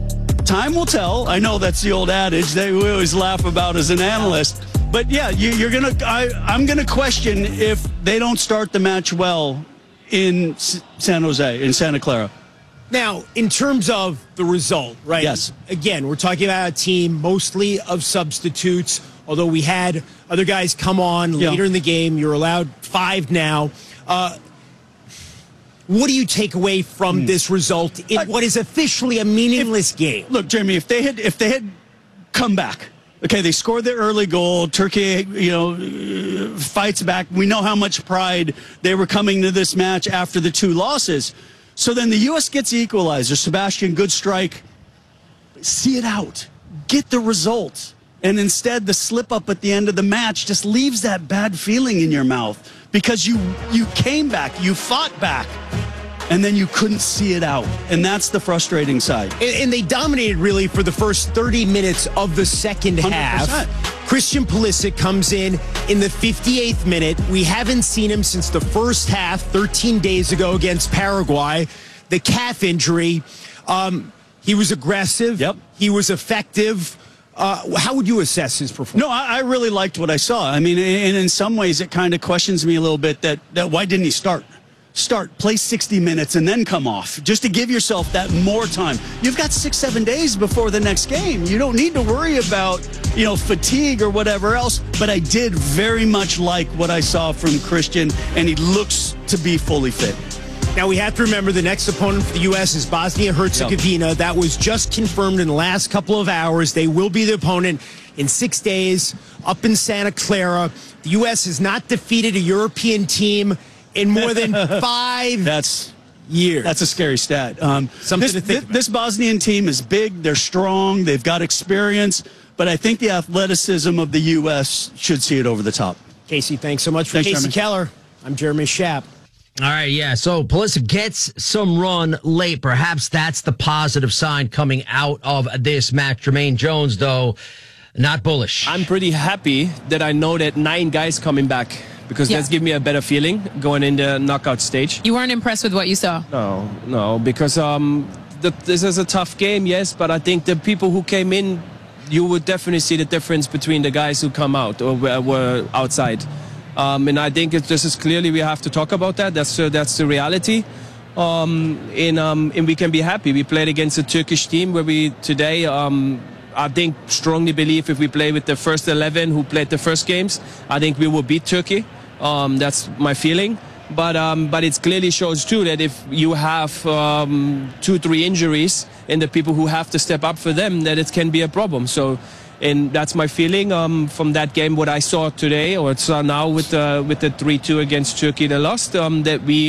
time will tell. I know that's the old adage that we always laugh about as an analyst. But yeah, you, you're gonna. I, I'm gonna question if they don't start the match well in S- San Jose, in Santa Clara. Now, in terms of the result, right? Yes. Again, we're talking about a team mostly of substitutes, although we had other guys come on yeah. later in the game. You're allowed five now. Uh, what do you take away from mm. this result in uh, what is officially a meaningless if, game? Look, Jeremy, if they had if they had come back, okay, they scored their early goal. Turkey, you know, fights back. We know how much pride they were coming to this match after the two losses. So then the U S gets the equalizer. Sebastian, good strike. See it out. Get the result. And instead, the slip-up at the end of the match just leaves that bad feeling in your mouth because you you came back, you fought back, and then you couldn't see it out. And that's the frustrating side. And, and they dominated, really, for the first thirty minutes of the second one hundred percent. half. Christian Pulisic comes in in the fifty-eighth minute. We haven't seen him since the first half, thirteen days ago against Paraguay. The calf injury. Um, he was aggressive. Yep. He was effective. Uh, how would you assess his performance? No, I, I really liked what I saw. I mean, and in some ways, it kind of questions me a little bit that, that why didn't he start? Start, play sixty minutes, and then come off, just to give yourself that more time. You've got six, seven days before the next game. You don't need to worry about, you know, fatigue or whatever else. But I did very much like what I saw from Christian, and he looks to be fully fit. Now, we have to remember the next opponent for the U S is Bosnia-Herzegovina. Yep. That was just confirmed in the last couple of hours. They will be the opponent in six days up in Santa Clara. The U S has not defeated a European team in more than five that's, years. That's a scary stat. Um, Something this, to think this, this Bosnian team is big. They're strong. They've got experience. But I think the athleticism of the U S should see it over the top. Casey, thanks so much. For thanks, Casey Jeremy. Keller, I'm Jeremy Schaap. All right, yeah. So Pulisic gets some run late. Perhaps that's the positive sign coming out of this match. Jermaine Jones, though, not bullish. I'm pretty happy that I know that nine guys coming back because yeah. that's give me a better feeling going in the knockout stage. You weren't impressed with what you saw? No, no, because um, the, this is a tough game, yes, but I think the people who came in, you would definitely see the difference between the guys who come out or were, were outside. Um, and I think it, this is clearly we have to talk about that. That's uh, that's the reality. Um, and, um, and we can be happy. We played against a Turkish team where we today, um, I think, strongly believe if we play with the first eleven who played the first games, I think we will beat Turkey. Um, that's my feeling. But um, but it clearly shows too that if you have um, two, three injuries and the people who have to step up for them, that it can be a problem. So. And that's my feeling um, from that game, what I saw today, or saw now with, uh, with the three two against Turkey, they lost, um, that we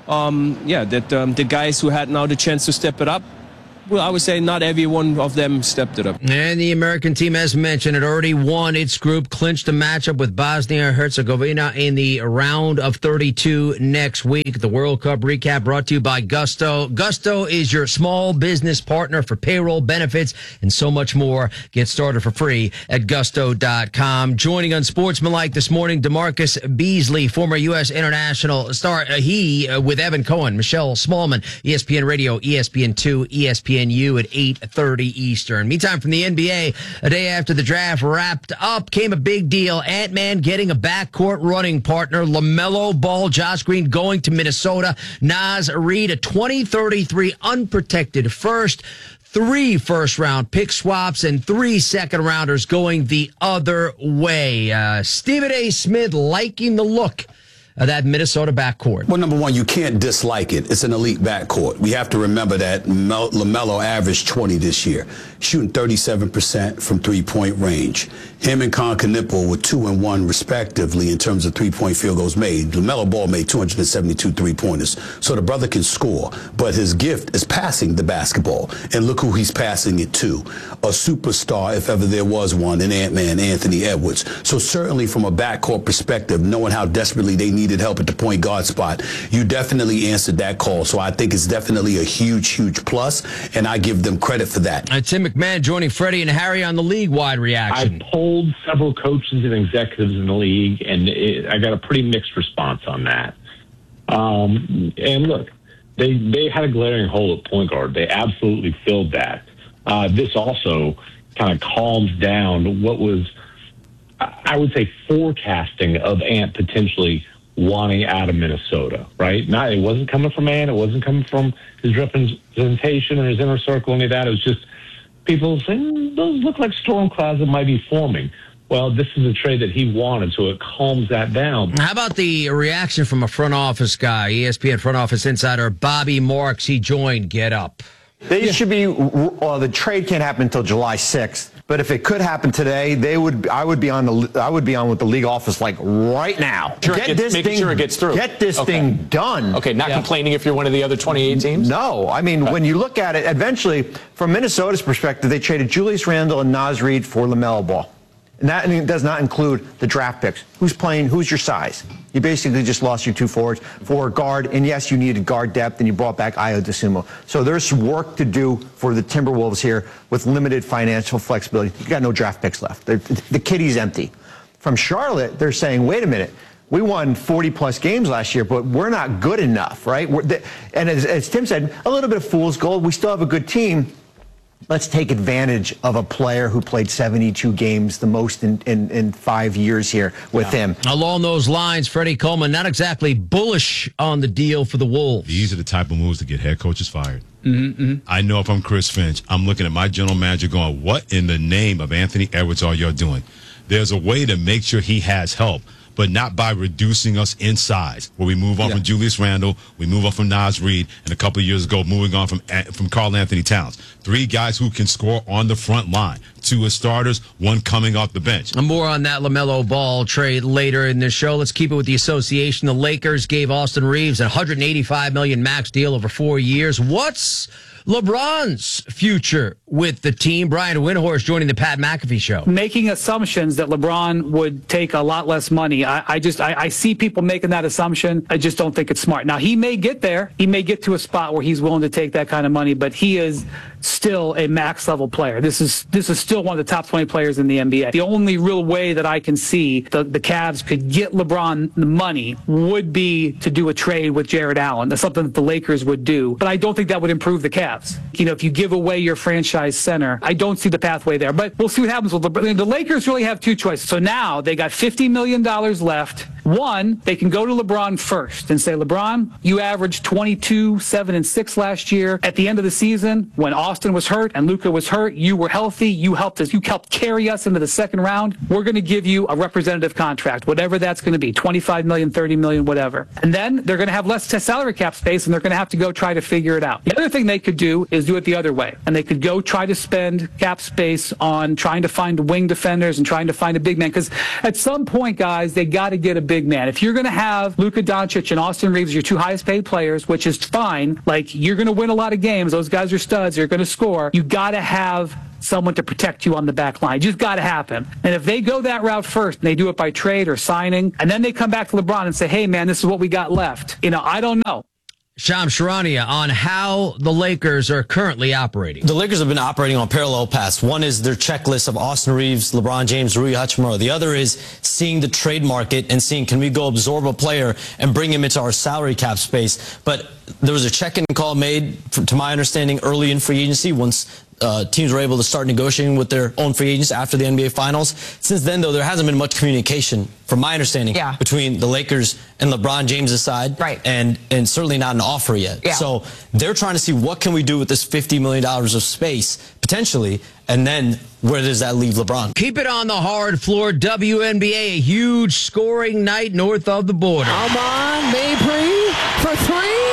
um, yeah, that um, the guys who had now the chance to step it up, well, I would say not every one of them stepped it up. And the American team, as mentioned, had already won its group, clinched a matchup with Bosnia-Herzegovina in the round of thirty-two next week. The World Cup recap brought to you by Gusto. Gusto is your small business partner for payroll, benefits, and so much more. Get started for free at gusto dot com. Joining Unsportsmanlike this morning, DeMarcus Beasley, former U S international star. Uh, he, uh, with Evan Cohen, Michelle Smallman, E S P N Radio, E S P N two, E S P N U at eight thirty Eastern. Meantime, from the N B A, a day after the draft wrapped up, came a big deal. Ant-Man getting a backcourt running partner. LaMelo Ball, Josh Green going to Minnesota. Naz Reid, a twenty thirty-three unprotected first. Three first-round pick swaps and three second-rounders going the other way. Uh, Stephen A. Smith liking the look of that Minnesota backcourt. Well, number one, you can't dislike it. It's an elite backcourt. We have to remember that Mel- LaMelo averaged twenty this year, shooting thirty-seven percent from three-point range. Him and Con Knipple were two and one respectively in terms of three-point field goals made. LaMelo Ball made two hundred seventy-two three-pointers. So the brother can score, but his gift is passing the basketball. And look who he's passing it to. A superstar, if ever there was one, in Ant-Man, Anthony Edwards. So certainly from a backcourt perspective, knowing how desperately they need needed help at the point guard spot, you definitely answered that call. So I think it's definitely a huge, huge plus, and I give them credit for that. Uh, Tim McMahon joining Freddie and Harry on the league-wide reaction. I polled several coaches and executives in the league, and it, I got a pretty mixed response on that. Um, and look, they, they had a glaring hole at point guard. They absolutely filled that. Uh, this also kind of calms down what was, I would say, forecasting of Ant potentially wanting out of Minnesota, right? Not, it wasn't coming from Ant. It wasn't coming from his representation or his inner circle, any of that. It was just people saying, those look like storm clouds that might be forming. Well, this is a trade that he wanted, so it calms that down. How about the reaction from a front office guy, E S P N front office insider Bobby Marks? He joined Get Up. They yeah. should be, well, the trade can't happen until July sixth. But if it could happen today, they would. I would be on the. I would be on with the league office like right now. Sure get gets, this making thing. Sure it gets through. Get this okay. thing done. Okay, not yeah. complaining if you're one of the other twenty-eight teams. No, I mean right. when you look at it, eventually, from Minnesota's perspective, they traded Julius Randle and Naz Reid for LaMelo Ball, and that does not include the draft picks. Who's playing? Who's your size? You basically just lost your two forwards for a guard, and yes, you needed guard depth, and you brought back Ayo Dosunmu. So there's work to do for the Timberwolves here with limited financial flexibility. You got no draft picks left. They're, the kitty's empty. From Charlotte, they're saying, wait a minute, we won forty plus games last year, but we're not good enough, right? We're the, and as, as Tim said, a little bit of fool's gold. We still have a good team. Let's take advantage of a player who played seventy-two games, the most in, in, in five years here with yeah. him. Along those lines, Freddie Coleman, not exactly bullish on the deal for the Wolves. These are the type of moves that get head coaches fired. Mm-hmm. I know if I'm Chris Finch, I'm looking at my general manager going, what in the name of Anthony Edwards are y'all doing? There's a way to make sure he has help, but not by reducing us in size, where we move on yeah. from Julius Randle, we move on from Naz Reid, and a couple of years ago, moving on from from Karl Anthony Towns. Three guys who can score on the front line. Two as starters, one coming off the bench. More on that LaMelo Ball trade later in the show. Let's keep it with the association. The Lakers gave Austin Reeves a one hundred eighty-five million dollars max deal over four years. What's LeBron's future with the team? Brian Windhorst joining the Pat McAfee show. Making assumptions that LeBron would take a lot less money. I, I just, I, I see people making that assumption. I just don't think it's smart. Now, he may get there. He may get to a spot where he's willing to take that kind of money, but he is still a max level player. This is this is still one of the top twenty players in the N B A. The only real way that I can see the, the Cavs could get LeBron the money would be to do a trade with Jared Allen. That's something that the Lakers would do, but I don't think that would improve the Cavs. You know, if you give away your franchise center, I don't see the pathway there, but we'll see what happens with LeBron. The Lakers really have two choices. So now they got fifty million dollars left. One, they can go to LeBron first and say, LeBron, you averaged twenty-two, seven, and six last year. At the end of the season, when Austin was hurt and Luka was hurt, you were healthy. You helped us. You helped carry us into the second round. We're going to give you a representative contract, whatever that's going to be, twenty-five million dollars, thirty million dollars, whatever. And then they're going to have less salary cap space, and they're going to have to go try to figure it out. The other thing they could do is do it the other way, and they could go try to spend cap space on trying to find wing defenders and trying to find a big man, because at some point, guys, they got to get a big man. If you're going to have Luka Doncic and Austin Reeves, your two highest paid players, which is fine, like you're going to win a lot of games. Those guys are studs. They're going to score. You got to have someone to protect you on the back line. Just got to happen. And if they go that route first, and they do it by trade or signing, and then they come back to LeBron and say, hey, man, this is what we got left. You know, I don't know. Shams Charania on how the Lakers are currently operating. The Lakers have been operating on parallel paths. One is their checklist of Austin Reeves, LeBron James, Rui Hachimura. The other is seeing the trade market and seeing, can we go absorb a player and bring him into our salary cap space? But there was a check-in call made, to my understanding, early in free agency once Uh, teams were able to start negotiating with their own free agents after the N B A Finals. Since then, though, there hasn't been much communication, from my understanding, yeah. between the Lakers and LeBron James' side, right. and and certainly not an offer yet. Yeah. So they're trying to see what can we do with this fifty million dollars of space, potentially, and then where does that leave LeBron? Keep it on the hard floor. W N B A, a huge scoring night north of the border. Come on, Mabry for three.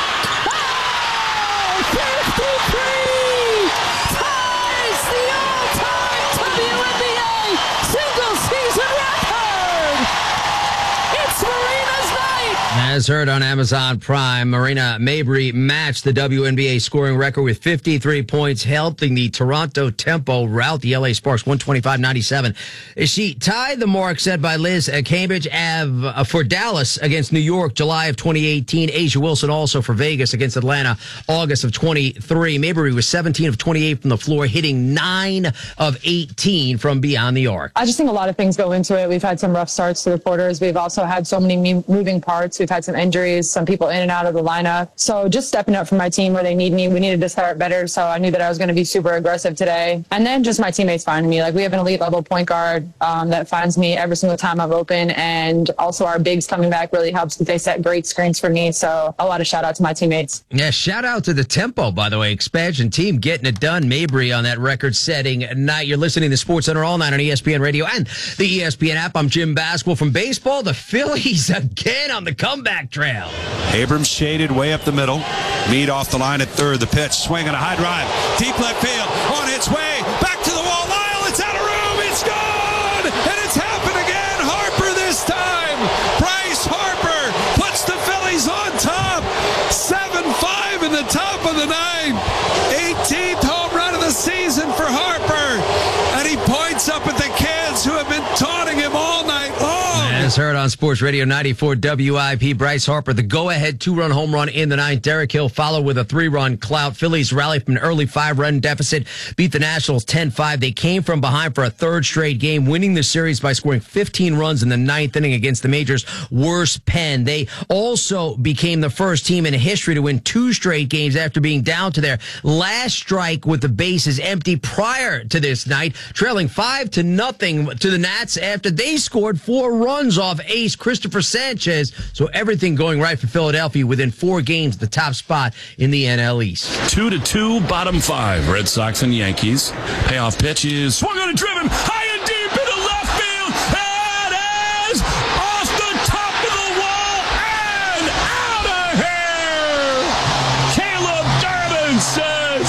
As heard on Amazon Prime, Marina Mabry matched the W N B A scoring record with fifty-three points, helping the Toronto Tempo rout the L A Sparks one twenty-five ninety-seven. She tied the mark set by Liz Cambridge Ave for Dallas against New York, July of twenty eighteen. Asia Wilson also for Vegas against Atlanta, August of twenty-three. Mabry was seventeen of twenty-eight from the floor, hitting nine of eighteen from beyond the arc. I just think a lot of things go into it. We've had some rough starts to the quarters. We've also had so many moving parts. We've had some injuries, some people in and out of the lineup. So just stepping up for my team where they need me. We needed to start better. So I knew that I was going to be super aggressive today. And then just my teammates finding me. Like we have an elite level point guard um, that finds me every single time I'm open. And also our bigs coming back really helps. They set great screens for me. So a lot of shout out to my teammates. Yeah, shout out to the Tempo, by the way. Expansion team getting it done. Mabry on that record setting night. You're listening to Sports Center all night on E S P N Radio and the E S P N app. I'm Jim Basketball. From baseball, the Phillies again on the comeback trail. Abrams shaded way up the middle. Mead off the line at third. The pitch, swing on a high drive. Deep left field, on its way. Back to the wall. Lyle, it's out of room. It's gone. And it's happened again. Harper this time. Bryce Harper puts the Phillies on top. seven five in the top of the ninth. eighteenth home run of the season for Harper. And he points up at the kids who have been taunting him all night long. As heard on Sports Radio ninety-four W I P, Bryce Harper, the go-ahead two-run home run in the ninth. Derek Hill followed with a three-run clout. Phillies rallied from an early five-run deficit, beat the Nationals ten five. They came from behind for a third straight game, winning the series by scoring fifteen runs in the ninth inning against the Majors' worst pen. They also became the first team in history to win two straight games after being down to their last strike with the bases empty prior to this night, trailing five to nothing to the Nats after they scored four runs off ace Christopher Sanchez. So everything going right for Philadelphia within four games, the top spot in the N L East. Two to two, bottom five, Red Sox and Yankees. Payoff pitch is swung on and driven high and deep into left field. It is off the top of the wall and out of here. Caleb Durbin says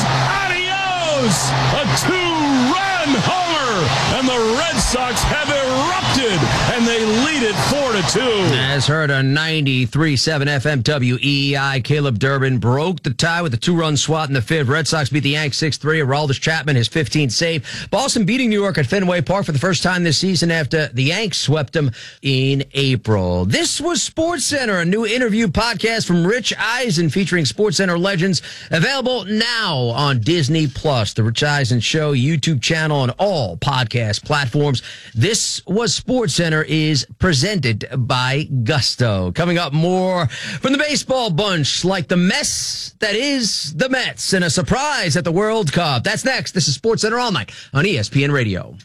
adios. A two-run homer, and the Red Sox have erupted, and they lead it four to two. As heard on ninety-three point seven F M W E E I, Caleb Durbin broke the tie with a two-run swat in the fifth. Red Sox beat the Yanks six three. Aroldis Chapman, his fifteenth save. Boston beating New York at Fenway Park for the first time this season after the Yanks swept them in April. This was SportsCenter, a new interview podcast from Rich Eisen featuring SportsCenter legends, available now on Disney Plus, the Rich Eisen Show YouTube channel, and all podcast platforms. This was SportsCenter is presented by Gusto. Coming up, more from the baseball bunch, like the mess that is the Mets and a surprise at the World Cup. That's next. This is SportsCenter all night on E S P N Radio.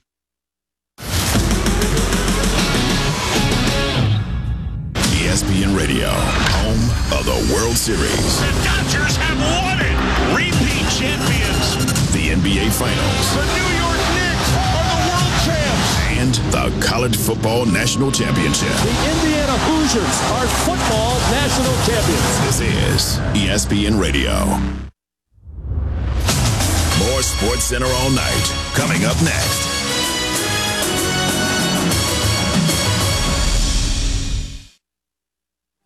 E S P N Radio, home of the World Series. The Dodgers have won it. Repeat champions. The N B A Finals. The New York Knicks are the world champs. And the College Football National Championship. The Indiana Hoosiers are football national champions. This is E S P N Radio. More SportsCenter all night. Coming up next.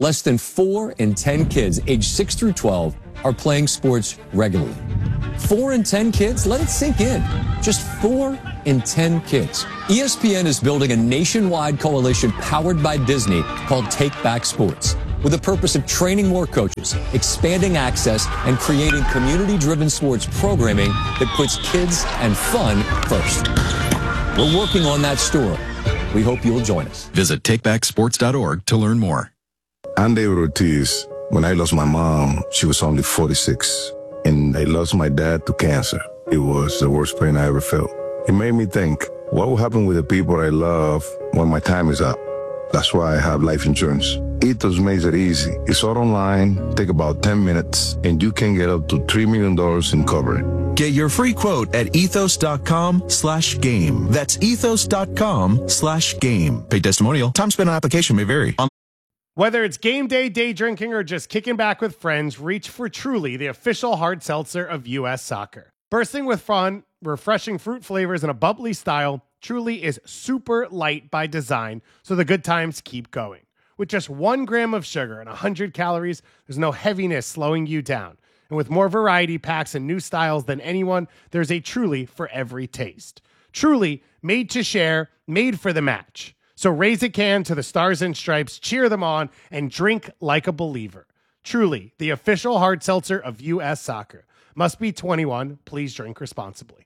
less than four in ten kids aged six through twelve are playing sports regularly. Four in ten kids? Let it sink in. Just four in ten kids. E S P N is building a nationwide coalition powered by Disney called Take Back Sports, with the purpose of training more coaches, expanding access, and creating community-driven sports programming that puts kids and fun first. We're working on that story. We hope you'll join us. Visit take back sports dot org to learn more. I'm David Ortiz. When I lost my mom, she was only forty-six, and I lost my dad to cancer. It was the worst pain I ever felt. It made me think, what will happen with the people I love when my time is up? That's why I have life insurance. Ethos makes it easy. It's all online, take about ten minutes, and you can get up to three million dollars in coverage. Get your free quote at ethos.com slash game. That's ethos.com slash game. Paid testimonial. Time spent on application may vary. On- Whether it's game day, day drinking, or just kicking back with friends, reach for Truly, the official hard seltzer of U S Soccer. Bursting with fun, refreshing fruit flavors, and a bubbly style, Truly is super light by design, so the good times keep going. With just one gram of sugar and one hundred calories, there's no heaviness slowing you down. And with more variety packs and new styles than anyone, there's a Truly for every taste. Truly, made to share, made for the match. So raise a can to the Stars and Stripes, cheer them on, and drink like a believer. Truly, the official hard seltzer of U S Soccer. Must be twenty-one. Please drink responsibly.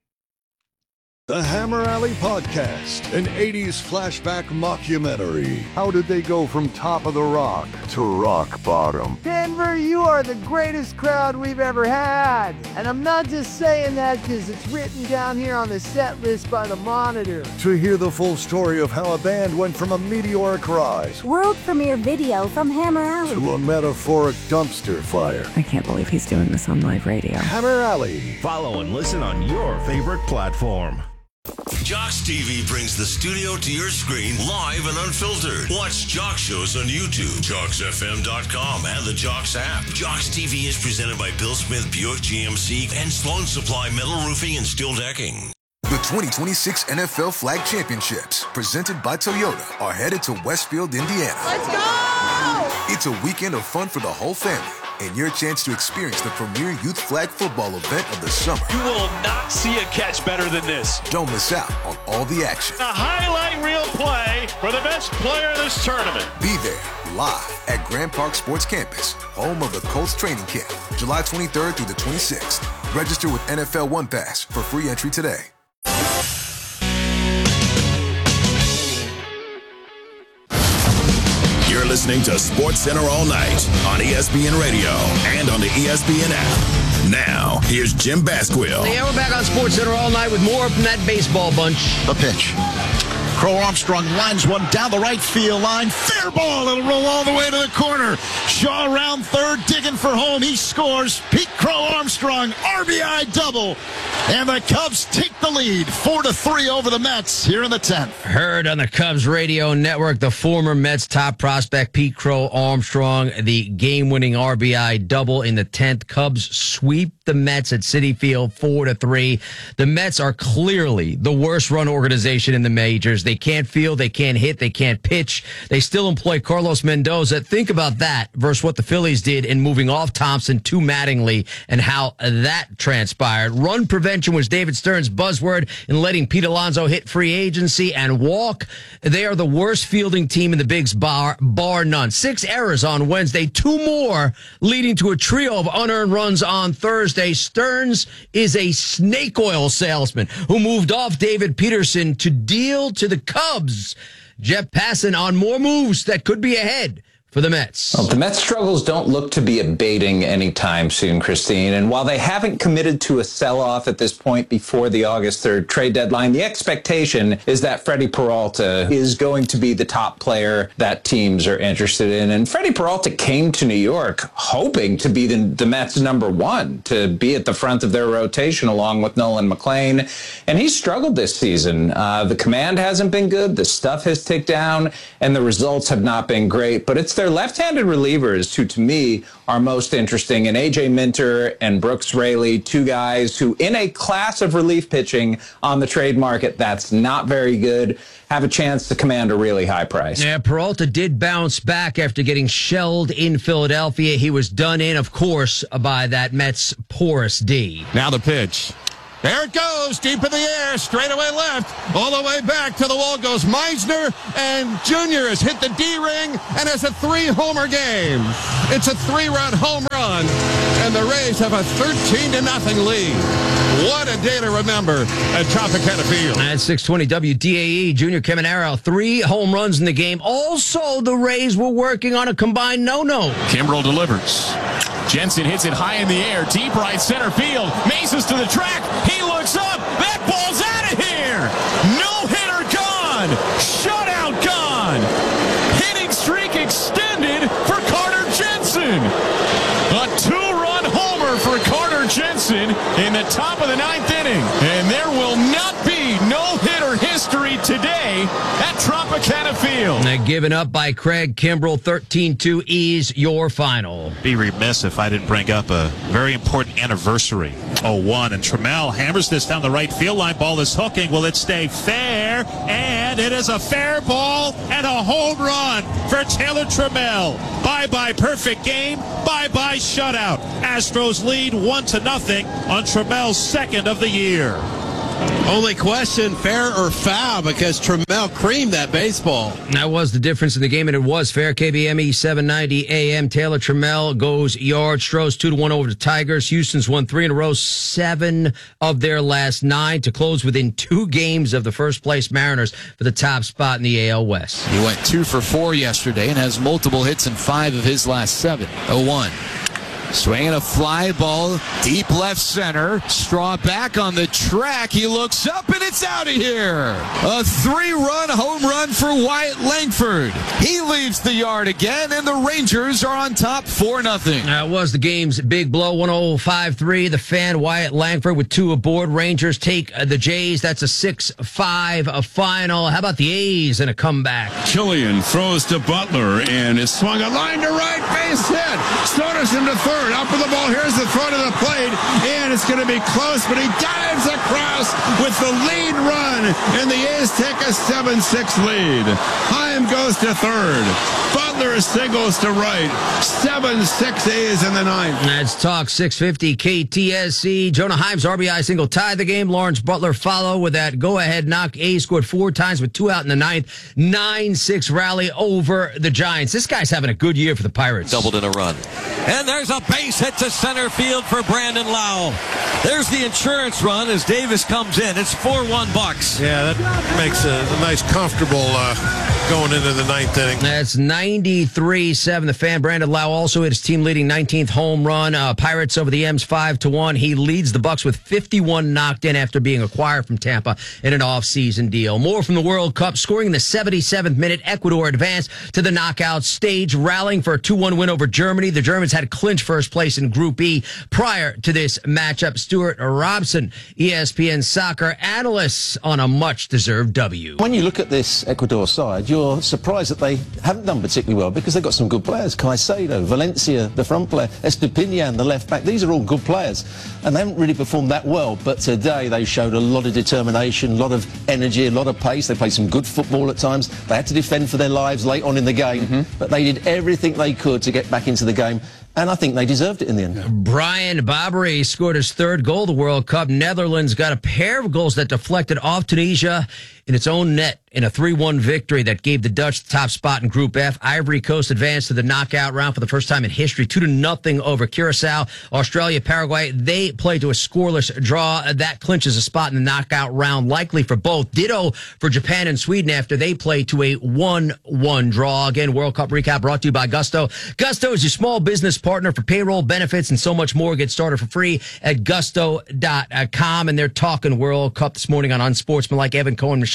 The Hammer Alley Podcast, an eighties flashback mockumentary. How did they go from top of the rock to rock bottom? Denver, you are the greatest crowd we've ever had. And I'm not just saying that because it's written down here on the set list by the Monitor. To hear the full story of how a band went from a meteoric rise, world premiere video from Hammer Alley, to a metaphoric dumpster fire. I can't believe he's doing this on live radio. Hammer Alley. Follow and listen on your favorite platform. Jocks T V brings the studio to your screen live and unfiltered. Watch Jock shows on YouTube, jocks f m dot com, and the Jocks app. Jocks T V is presented by Bill Smith Buick G M C and Sloan Supply Metal Roofing and Steel Decking. The twenty twenty-six N F L Flag Championships, presented by Toyota, are headed to Westfield, Indiana. Let's go! It's a weekend of fun for the whole family, and your chance to experience the premier youth flag football event of the summer. You will not see a catch better than this. Don't miss out on all the action. A highlight reel play for the best player in this tournament. Be there, live at Grand Park Sports Campus, home of the Colts training camp, July twenty-third through the twenty-sixth. Register with N F L One Pass for free entry today. You're listening to Sports Center all night on E S P N Radio and on the E S P N app. Now, here's Jim Basquill. Yeah, we're back on Sports Center all night with more from that baseball bunch. The pitch. Crow Armstrong lines one down the right field line. Fair ball. It'll roll all the way to the corner. Shaw around third, digging for home. He scores. Pete Crow Armstrong, R B I double. And the Cubs take the lead, four to three over the Mets here in the tenth. Heard on the Cubs radio network, the former Mets top prospect Pete Crow Armstrong, the game-winning R B I double in the tenth. Cubs sweep the Mets at Citi Field four to three. The Mets are clearly the worst run organization in the majors. They can't field, they can't hit, they can't pitch. They still employ Carlos Mendoza. Think about that versus what the Phillies did in moving off Thompson to Mattingly and how that transpired. Run prevention was David Stern's buzzword in letting Pete Alonso hit free agency and walk. They are the worst fielding team in the Bigs, bar, bar none. Six errors on Wednesday, two more leading to a trio of unearned runs on Thursday. Stearns is a snake oil salesman who moved off David Peterson to deal to the Cubs. Jeff Passan on more moves that could be ahead for the Mets. Well, the Mets' struggles don't look to be abating anytime soon, Christine. And while they haven't committed to a sell-off at this point before the August third trade deadline, the expectation is that Freddie Peralta is going to be the top player that teams are interested in. And Freddie Peralta came to New York hoping to be the, the Mets' number one, to be at the front of their rotation along with Nolan McLean. And he's struggled this season. Uh, the command hasn't been good, the stuff has ticked down, and the results have not been great. But it's their left-handed relievers who, to me, are most interesting. And A J Minter and Brooks Raley, two guys who, in a class of relief pitching on the trade market that's not very good, have a chance to command a really high price. Yeah, Peralta did bounce back after getting shelled in Philadelphia. He was done in, of course, by that Mets porous D. Now the pitch. There it goes, deep in the air, straight away left, all the way back to the wall goes Meisner, and Junior has hit the D-ring and has a three-homer game. It's a three-run home run, and the Rays have a thirteen to nothing lead. What a day to remember at Tropicana Field. At six twenty W D A E, Junior Caminero, three home runs in the game. Also, the Rays were working on a combined no-no. Kimbrel delivers. Jensen hits it high in the air, deep right center field. Mason's to the track. He looks up. That ball's out of here. No-hitter gone. Shutout gone. Hitting streak extended for Carter Jensen. A two-run homer for Carter Jensen in the top of the ninth inning. And there will not be no-hitter history today at Tropicana Field. And given up by Craig Kimbrel, thirteen two is your final. Be remiss if I didn't bring up a very important anniversary. oh one, and Trammell hammers this down the right field line. Ball is hooking. Will it stay fair? And it is a fair ball and a home run for Taylor Trammell. Bye-bye perfect game. Bye-bye shutout. Astros lead one to nothing on Trammell's second of the year. Only question, fair or foul, because Trammell creamed that baseball. That was the difference in the game, and it was fair. K B M E seven ninety A M. Taylor Trammell goes yard. Stros two to one over the Tigers. Houston's won three in a row, seven of their last nine to close within two games of the first place Mariners for the top spot in the A L West. He went two for four yesterday and has multiple hits in five of his last seven. oh one. Swinging a fly ball, deep left center. Straw back on the track. He looks up and it's out of here. A three-run home run for Wyatt Langford. He leaves the yard again, and the Rangers are on top four nothing. That was the game's big blow, one oh five three. The fan, Wyatt Langford, with two aboard. Rangers take the Jays. That's a six five final. How about the A's in a comeback? Killian throws to Butler, and it's swung a line to right, base hit. Stonerson to third. Up with the ball. Here's the throw to the plate, and it's going to be close, but he dives across with the lead run, and the A's take a seven six lead. Heim goes to third. Butler singles to right. seven six A's in the ninth. Let's talk six fifty K T S C. Jonah Heim's R B I single tied the game. Lawrence Butler follow with that go-ahead knock. A's scored four times with two out in the ninth. nine six rally over the Giants. This guy's having a good year for the Pirates. Doubled in a run. And there's a base hit to center field for Brandon Lau. There's the insurance run as Davis comes in. It's four one Bucks. Yeah, that makes a, a nice, comfortable uh, going into the ninth inning. That's ninety-three seven. The fan, Brandon Lau, also hit his team-leading nineteenth home run. Uh, Pirates over the M's five to one. He leads the Bucks with fifty-one knocked in after being acquired from Tampa in an off-season deal. More from the World Cup. Scoring in the seventy-seventh minute, Ecuador advanced to the knockout stage, rallying for a two one win over Germany. The Germans had clinched first place in Group E prior to this matchup. Stuart Robson, E S P N soccer analyst, on a much-deserved W. When you look at this Ecuador side, you're surprised that they haven't done particularly well because they've got some good players. Caicedo, Valencia, the front player, Estepinian, the left back. These are all good players, and they haven't really performed that well. But today they showed a lot of determination, a lot of energy, a lot of pace. They played some good football at times. They had to defend for their lives late on in the game, mm-hmm. but they did everything they could to get back into the game. And I think they deserved it in the end. Brian Babary scored his third goal of the World Cup. Netherlands got a pair of goals that deflected off Tunisia in its own net in a three one victory that gave the Dutch the top spot in Group F. Ivory Coast advanced to the knockout round for the first time in history, two to nothing over Curacao. Australia, Paraguay, they played to a scoreless draw. That clinches a spot in the knockout round, likely for both. Ditto for Japan and Sweden after they played to a one one draw. Again, World Cup recap brought to you by Gusto. Gusto is your small business partner for payroll, benefits, and so much more. Get started for free at gusto dot com. And they're talking World Cup this morning on Unsportsmanlike. Evan Cohen, Michelle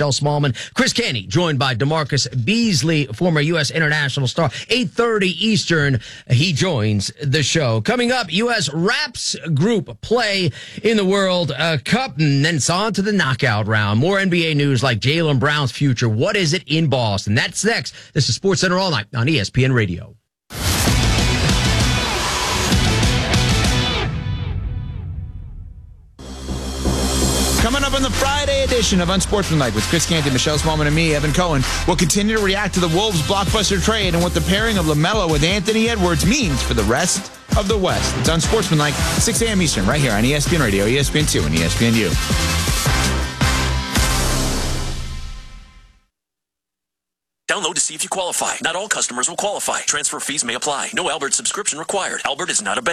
Michelle Smallman. Chris Canty, joined by DeMarcus Beasley, former U S international star. eight thirty Eastern, he joins the show. Coming up, U S Raps group play in the World uh, Cup, and then it's on to the knockout round. More N B A news like Jaylen Brown's future. What is it in Boston? That's next. This is SportsCenter All Night on E S P N Radio. Coming up on the Friday edition of Unsportsmanlike with Chris Canty, Michelle Smallman, and me, Evan Cohen, we'll continue to react to the Wolves' blockbuster trade and what the pairing of LaMelo with Anthony Edwards means for the rest of the West. It's Unsportsmanlike, six a.m. Eastern, right here on E S P N Radio, E S P N two, and E S P N U. Download to see if you qualify. Not all customers will qualify. Transfer fees may apply. No Albert subscription required. Albert is not a bank.